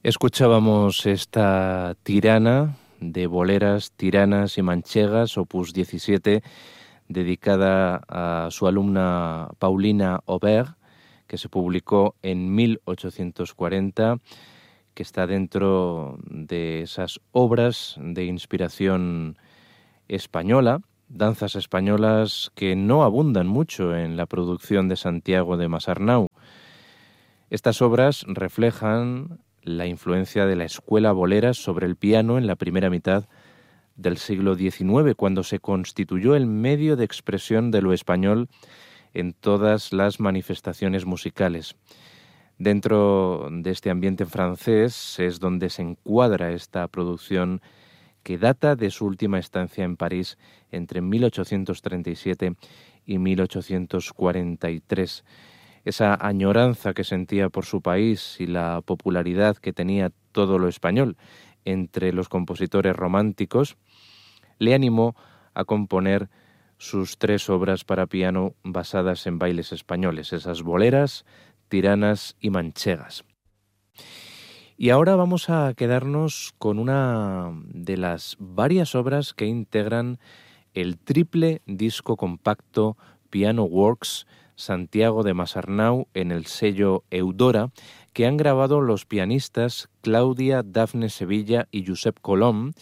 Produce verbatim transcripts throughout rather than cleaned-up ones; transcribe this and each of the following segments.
Escuchábamos esta tirana de boleras, tiranas y manchegas, opus diecisiete, dedicada a su alumna Paulina Aubert, que se publicó en mil ochocientos cuarenta, que está dentro de esas obras de inspiración española, danzas españolas que no abundan mucho en la producción de Santiago de Masarnau. Estas obras reflejan la influencia de la escuela bolera sobre el piano en la primera mitad del siglo diecinueve, cuando se constituyó el medio de expresión de lo español en todas las manifestaciones musicales. Dentro de este ambiente francés es donde se encuadra esta producción que data de su última estancia en París entre mil ochocientos treinta y siete y mil ochocientos cuarenta y tres. Esa añoranza que sentía por su país y la popularidad que tenía todo lo español entre los compositores románticos le animó a componer sus tres obras para piano basadas en bailes españoles, esas boleras, tiranas y manchegas. Y ahora vamos a quedarnos con una de las varias obras que integran el triple disco compacto Piano Works Santiago de Masarnau en el sello Eudora, que han grabado los pianistas Claudia Dafne Sevilla y Josep Colom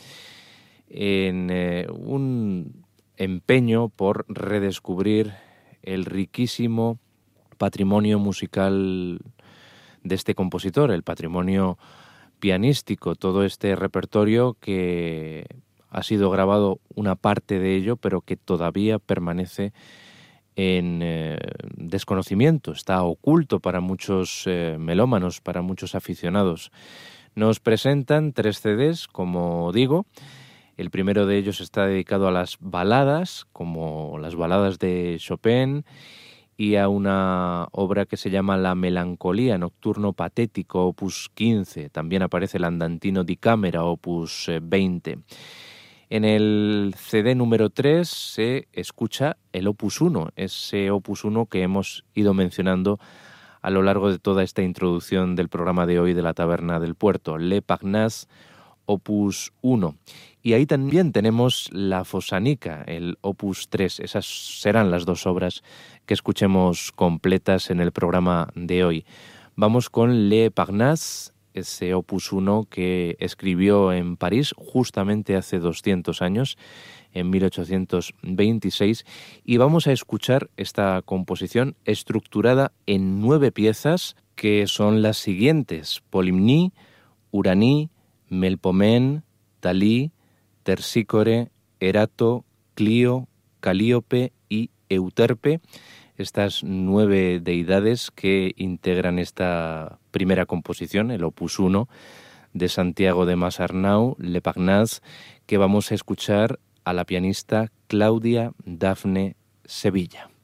en eh, un empeño por redescubrir el riquísimo patrimonio musical de este compositor, el patrimonio pianístico, todo este repertorio que ha sido grabado una parte de ello, pero que todavía permanece en eh, desconocimiento, está oculto para muchos eh, melómanos, para muchos aficionados. Nos presentan tres C Ds, como digo. El primero de ellos está dedicado a las baladas, como las baladas de Chopin, y a una obra que se llama La Melancolía, Nocturno Patético, opus quince. También aparece el Andantino di Camera, opus veinte. En el C D número tres se escucha el opus uno, ese opus uno que hemos ido mencionando a lo largo de toda esta introducción del programa de hoy de la Taberna del Puerto, Le Parnasse, opus uno. Y ahí también tenemos la Fosanica, el opus tres. Esas serán las dos obras que escuchemos completas en el programa de hoy. Vamos con Le Parnasse, ese opus uno que escribió en París justamente hace doscientos años, en mil ochocientos veintiséis, y vamos a escuchar esta composición estructurada en nueve piezas que son las siguientes: Polymnie, Uranie, Melpomene, Thalía, Terpsícore, Erato, Clio, Calíope y Euterpe. Estas nueve deidades que integran esta primera composición, el opus uno de Santiago de Masarnau, Le Parnasse, que vamos a escuchar a la pianista Claudia Dafne Sevilla.